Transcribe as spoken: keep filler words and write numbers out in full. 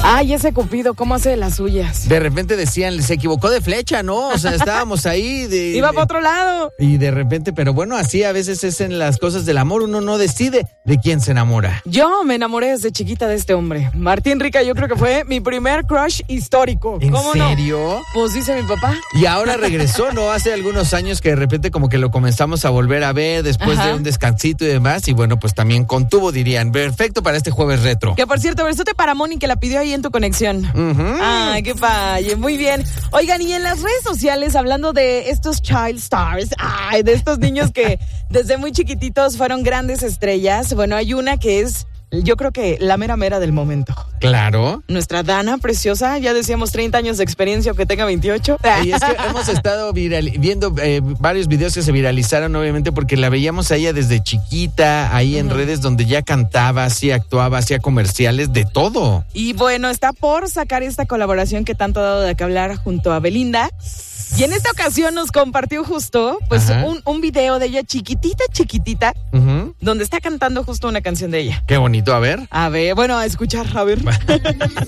Ay, ese Cupido, ¿cómo hace de las suyas? De repente decían, se equivocó de flecha, ¿no? O sea, estábamos ahí de... Iba para otro lado. Y de repente, pero bueno, así a veces es en las cosas del amor, uno no decide de quién se enamora. Yo me enamoré desde chiquita de este hombre. Martín Rica, yo creo que fue mi primer crush histórico. ¿En ¿Cómo serio? No? Pues dice mi papá. Y ahora regresó, ¿no? Hace algunos años que de repente como que lo comenzamos a volver a ver después Ajá. de un descansito y demás. Y bueno, pues también contuvo, dirían. Perfecto para este jueves retro. Que por cierto, besote para Moni que la pidió ahí en tu conexión. Uh-huh. Ay, qué paye, muy bien. Oigan, y en las redes sociales, hablando de estos child stars, ay, de estos niños que desde muy chiquititos fueron grandes estrellas. Bueno, hay una que es, yo creo que la mera mera del momento. Claro. Nuestra Dana preciosa, ya decíamos treinta años de experiencia, que tenga veintiocho. Y es que hemos estado viral, viendo eh, varios videos que se viralizaron, obviamente, porque la veíamos a ella desde chiquita, ahí en uh-huh. redes donde ya cantaba, así actuaba, hacía comerciales, de todo. Y bueno, está por sacar esta colaboración que tanto ha dado de qué hablar junto a Belinda. Y en esta ocasión nos compartió justo pues un, un video de ella chiquitita, chiquitita, uh-huh. donde está cantando justo una canción de ella. Qué bonito, a ver. A ver, bueno, a escuchar, a ver.